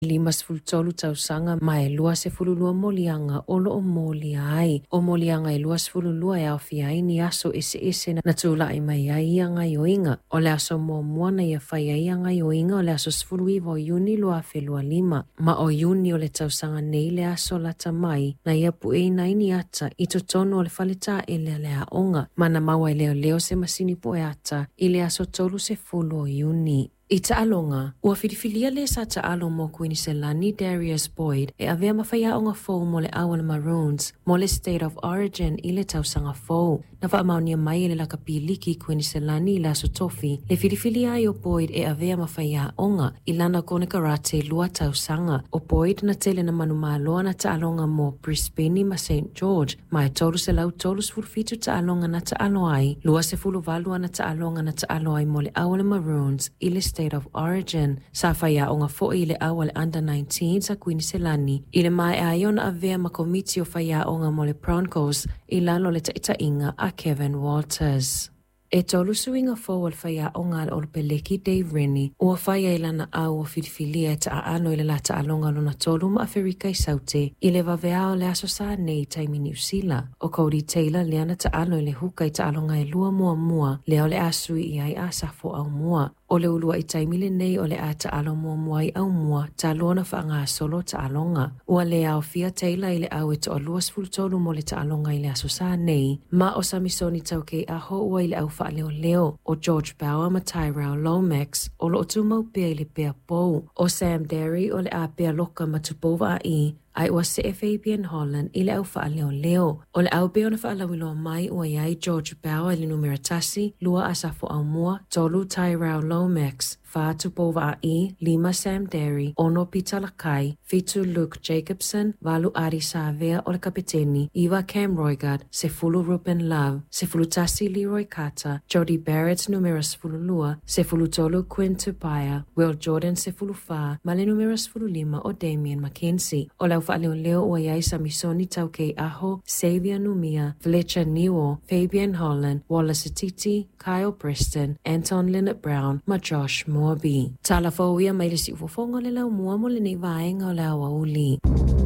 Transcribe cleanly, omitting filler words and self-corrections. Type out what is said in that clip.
5 tausanga mai lua se fululua molianga olo o moliai. O molianga 2 e awhia ni aso ese na tula i mai ai anga yoinga. O le aso mua na ia whai ai anga yoinga o le aso sfuluiva o Iuni lua felua 5. Ma o Iuni o le tausanga nei le aso lata mai na ia puei nai ni ata i to tono o le faleta e le aonga. Mana maua i leo se masini po e ata i le aso tolu se fulu o Iuni. I ta'alonga, ua whidiwhilia le sa ta'alo mo Queensland Darius Boyd e avea mawhaia o ngā fōu mo le Awana Maroons mo le State of Origin i le tausanga fōu. Na whaamaunia mai le laka piliki Queensland i la sotofi, le whidiwhilia ai o Boyd e avea mawhaia onga i lana kone karate lua tausanga. O Boyd na tele na manu loa na ta'alonga mo Brisbane ma St. George, ma e tolu se lau tolu sfulfitu ta'alonga na ta'alo ai, lua se fulu valua na ta'alonga na ta'alo ai mo le Awana Maroons i le State of Origin. Sa whaia o ngā fo'i le awa le under 19 sa Queensland i le mai a iona avea ma komiti o whaia o ngā mo le Broncos i lalo le taitainga a Kevin Walters. E tolu suinga fōu al whaia o ngā o le peleki Dave Rennie ua whaia i lana au o whidiwhilia e ta aano i le lata alonga lona tolu ma Afrika i saute i le wawea o le aso sa nei taimi New Zealand. O Cody Taylor le ana ta aano i le huka i ta alonga e lua mua leo le asui i ai a safo au mua. O le ulua i taimile nei o le a ta alo mua i au mua ta luona whaanga solo ta alonga. Ua le au fia Taylor i le au e to o luas fultolu mo le ta alonga i le aso sa nei. Ma o samisoni tau kei aho ua i le au wha leo o George Bauer ma Tyrell Lomax o lo tu mau pia i le pia pou. O Sam Derry o le a pia loka ma tupova a i ai ua se e Fabian Holland i le au wha leo. O le au pia ona wha lauiloa mai ua iai George Bauer i le numera tasi, lua asafo au mua, tolu Tyrell Lomax, fa tupova a i, 5 Sam Derry, ono Peter Lakai, fitu Luke Jacobson, valu Ari Savea o le kapiteni, Eva Cam Roigard, se fulu Ruben Love, se fulu tasi Leroy Carter, Jody Barrett numera sfulu lua, se fulu tolu Quinn Tupaya, Will Jordan se fulu fa, ma le numera sfulu 5 o Damien McKenzie. O le au leo ua iai samisoni tau kei aho, Xavier Numia, Fletcher Niwo, Fabian Holland, Wallace Titi, Kyle Preston, Anton Leonard Brown, ma Josh Morby. Tala fōia mai le si ufofonga le lau mua mo le nei vaenga o le awa uli.